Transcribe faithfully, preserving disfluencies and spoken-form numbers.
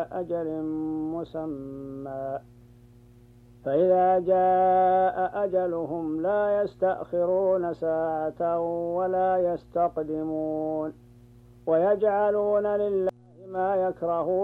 أجل مسمى فإذا جاء أجلهم لا يستأخرون ساعة ولا يستقدمون ويجعلون لله ما يكرهون